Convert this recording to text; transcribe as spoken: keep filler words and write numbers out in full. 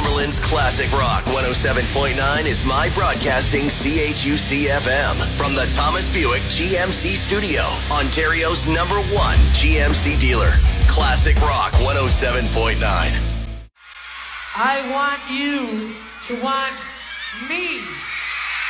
Cumberland's Classic Rock one oh seven point nine is My Broadcasting C H U C F M from the Thomas Buick G M C studio, Ontario's number one G M C dealer. Classic Rock one oh seven point nine. I want you to want me.